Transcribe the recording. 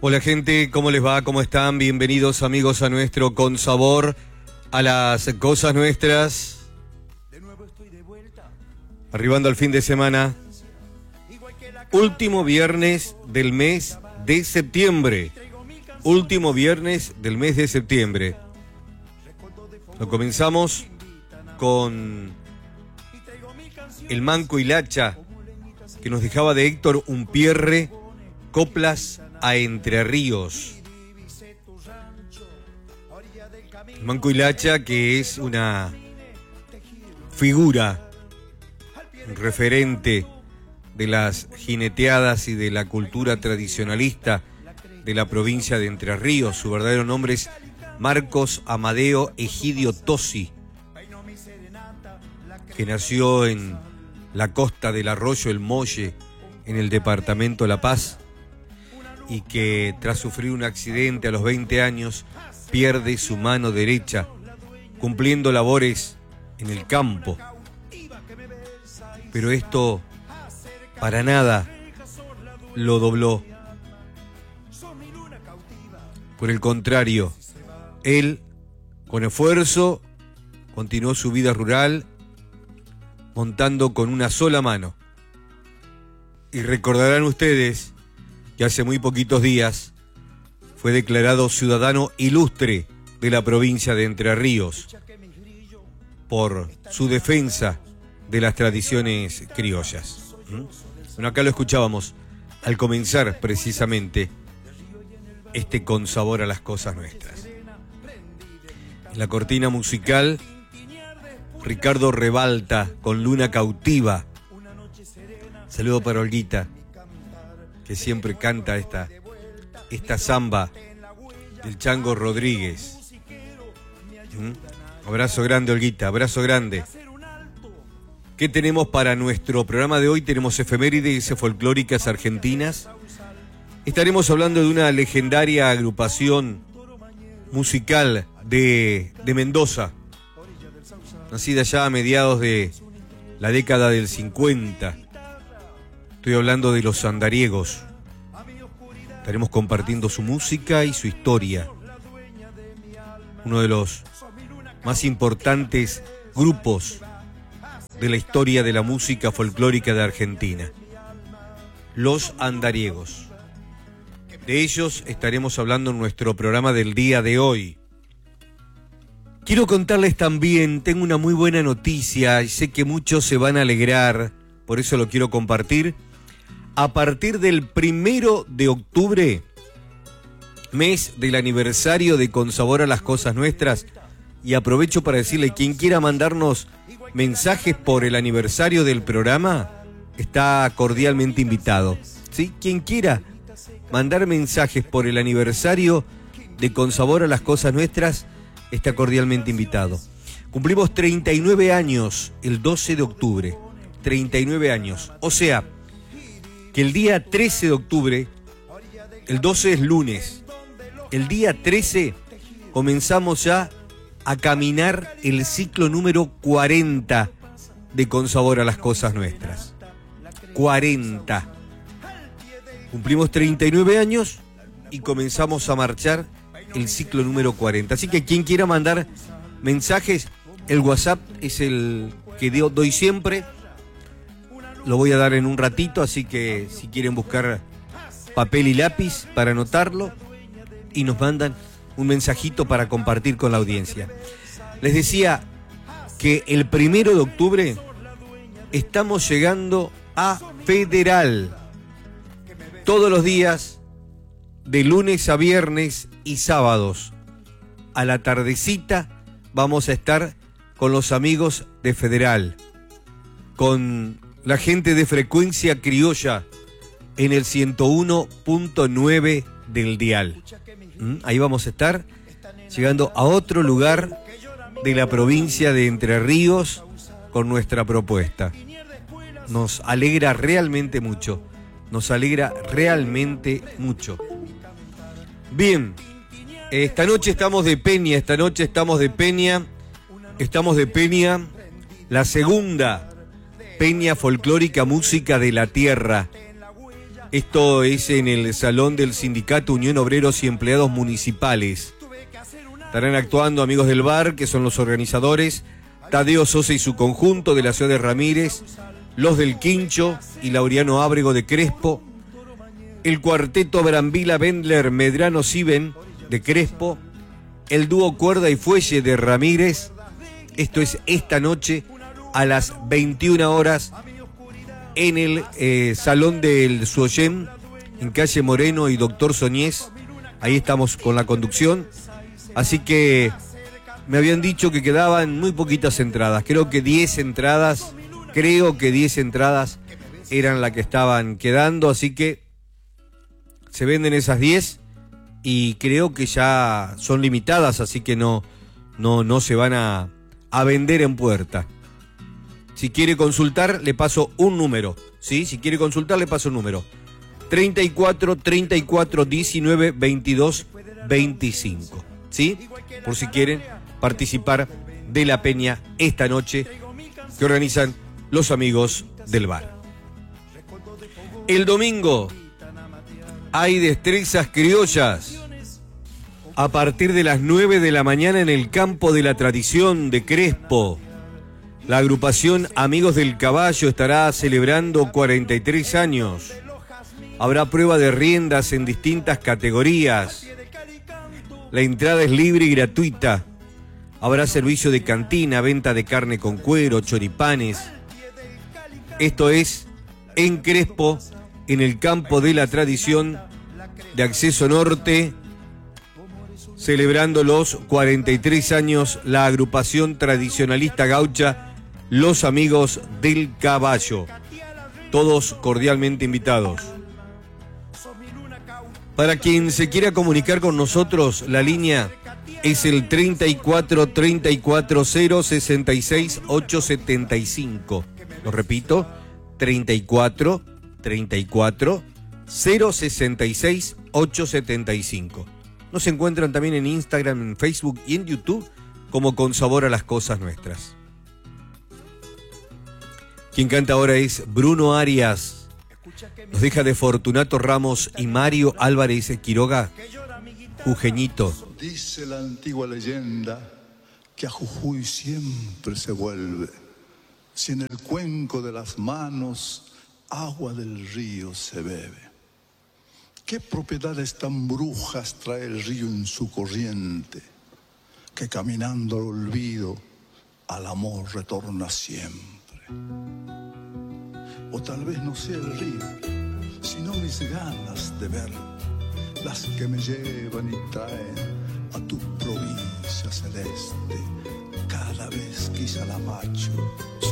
Hola gente, ¿cómo les va? ¿Cómo están? Bienvenidos amigos a nuestro Con Sabor a las Cosas Nuestras. Arribando al fin de semana. Último viernes del mes de septiembre. Último viernes del mes de septiembre. Lo comenzamos con el Manco y Lacha, que nos dejaba de Héctor Unpierre, Coplas a Entre Ríos. El Manco y Lacha, que es una figura, un referente de las jineteadas y de la cultura tradicionalista de la provincia de Entre Ríos. Su verdadero nombre es Marcos Amadeo Egidio Tosi, que nació en la costa del arroyo El Molle, en el departamento La Paz, y que tras sufrir un accidente a los 20 años pierde su mano derecha cumpliendo labores en el campo. Pero esto para nada lo dobló. Por el contrario, él, con esfuerzo, continuó su vida rural montando con una sola mano. Y recordarán ustedes que hace muy poquitos días fue declarado ciudadano ilustre de la provincia de Entre Ríos por su defensa de las tradiciones criollas. Bueno, acá lo escuchábamos al comenzar precisamente este Con Sabor a las Cosas Nuestras. En la cortina musical, Ricardo Rebalta con Luna Cautiva. Saludo para Olguita, que siempre canta esta samba del Chango Rodríguez. Abrazo grande, Olguita, abrazo grande. ¿Qué tenemos para nuestro programa de hoy? Tenemos efemérides folclóricas argentinas. Estaremos hablando de una legendaria agrupación musical de Mendoza, nacida ya a mediados de la década del 50. Estoy hablando de los Andariegos. Estaremos compartiendo su música y su historia. Uno de los más importantes grupos de la historia de la música folclórica de Argentina. Los Andariegos. De ellos estaremos hablando en nuestro programa del día de hoy. Quiero contarles también, tengo una muy buena noticia y sé que muchos se van a alegrar, por eso lo quiero compartir. A partir del 1 de octubre, mes del aniversario de Con Sabor a las Cosas Nuestras, y aprovecho para decirle, quien quiera mandarnos mensajes por el aniversario del programa, está cordialmente invitado. ¿Sí? Quien quiera mandar mensajes por el aniversario de Con Sabor a las Cosas Nuestras, está cordialmente invitado. Cumplimos 39 años el 12 de octubre. 39 años. O sea, que el día 13 de octubre, el 12 es lunes, el día 13 comenzamos ya a caminar el ciclo número 40 de Con Sabor a las Cosas Nuestras. 40. Cumplimos 39 años y comenzamos a marchar el ciclo número 40. Así que quien quiera mandar mensajes, el WhatsApp es el que doy siempre. Lo voy a dar en un ratito, así que si quieren buscar papel y lápiz para anotarlo, y nos mandan un mensajito para compartir con la audiencia. Les decía que el 1 de octubre estamos llegando a Federal. Todos los días, de lunes a viernes y sábados, a la tardecita, vamos a estar con los amigos de Federal, con la gente de Frecuencia Criolla en el 101.9 del dial. Ahí vamos a estar llegando a otro lugar de la provincia de Entre Ríos con nuestra propuesta. Nos alegra realmente mucho. Nos alegra realmente mucho. Bien, esta noche estamos de peña, la segunda Peña Folclórica Música de la Tierra. Esto es en el Salón del Sindicato Unión Obreros y Empleados Municipales. Estarán actuando Amigos del Bar, que son los organizadores, Tadeo Sosa y su conjunto de la ciudad de Ramírez, Los del Quincho y Laureano Ábrego de Crespo, el cuarteto Brambila Bendler Medrano Siben de Crespo, el dúo Cuerda y Fuelle de Ramírez. Esto es esta noche a las 21 horas en el Salón del Suoyem, en calle Moreno y Doctor Soñés. Ahí estamos con la conducción. Así que me habían dicho que quedaban muy poquitas entradas. Creo que 10 entradas eran las que estaban quedando. Así que se venden esas 10 y creo que ya son limitadas. Así que no se van a vender en puerta. Si quiere consultar, le paso un número. ¿Sí? Si quiere consultar, le paso un número. 34 34 19 22 25. ¿Sí? Por si quieren participar de la peña esta noche que organizan los Amigos del Bar. El domingo hay destrezas criollas a partir de las 9 de la mañana en el Campo de la Tradición de Crespo. La agrupación Amigos del Caballo estará celebrando 43 años. Habrá prueba de riendas en distintas categorías. La entrada es libre y gratuita. Habrá servicio de cantina, venta de carne con cuero, choripanes. Esto es en Crespo, en el Campo de la Tradición de Acceso Norte, celebrando los 43 años la agrupación tradicionalista gaucha Los Amigos del Caballo. Todos cordialmente invitados. Para quien se quiera comunicar con nosotros, la línea es el 34 34 0 66 875. Lo repito, 34 34 0 66 875. Nos encuentran también en Instagram, en Facebook y en YouTube como Con Sabor a las Cosas Nuestras. Quien canta ahora es Bruno Arias. Nos deja de Fortunato Ramos y Mario Álvarez Quiroga, Jujeñito. Dice la antigua leyenda que a Jujuy siempre se vuelve, si en el cuenco de las manos agua del río se bebe. ¿Qué propiedades tan brujas trae el río en su corriente, que caminando al olvido al amor retorna siempre? O tal vez no sea el río, sino mis ganas de ver, las que me llevan y traen a tu provincia celeste, cada vez que Salamacho